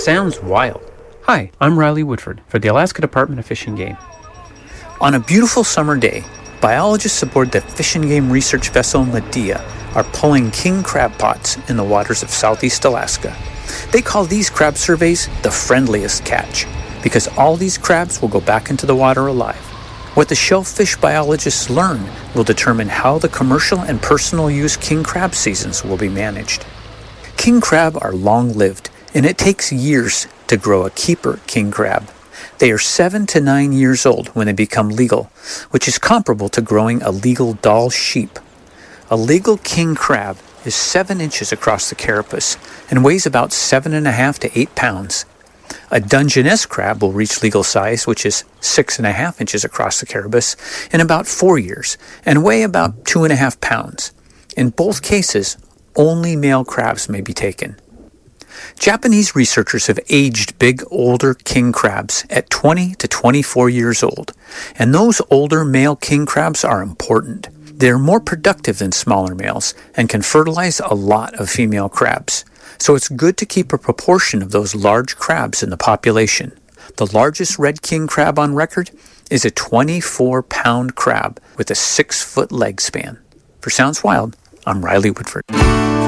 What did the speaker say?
sounds wild. Hi, I'm Riley Woodford for the Alaska Department of Fish and Game. On a beautiful summer day, biologists aboard the Fish and Game research vessel Medea are pulling king crab pots in the waters of southeast Alaska. They call these crab surveys the friendliest catch, because all these crabs will go back into the water alive. What the shellfish biologists learn will determine how the commercial and personal use king crab seasons will be managed. King crab are long-lived, and it takes years to grow a keeper king crab. They are 7 to 9 years old when they become legal, which is comparable to growing a legal Dall sheep. A legal king crab is 7 inches across the carapace and weighs about 7.5 to 8 pounds. A Dungeness crab will reach legal size, which is 6.5 inches across the carapace, in about 4 years and weigh about 2.5 pounds. In both cases, only male crabs may be taken. Japanese researchers have aged big, older king crabs at 20 to 24 years old, and those older male king crabs are important. They are more productive than smaller males and can fertilize a lot of female crabs, so it's good to keep a proportion of those large crabs in the population. The largest red king crab on record is a 24-pound crab with a 6-foot leg span. For Sounds Wild, I'm Riley Woodford.